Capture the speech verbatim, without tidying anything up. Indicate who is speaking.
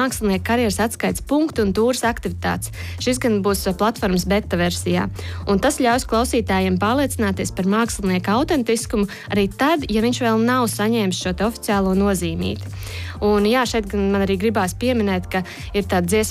Speaker 1: mākslinieka karjeras atskaites punktu un tūras aktivitātes. Šis gan būs platformas beta versijā. Un tas ļaus klausītājiem pārliecināties par mākslinieka autentiskumu arī tad, ja viņš vēl nav saņēmis šo te oficiālo nozīmīti. Un jā, šeit gan man arī gribās pieminēt, ka ir tāda dziesma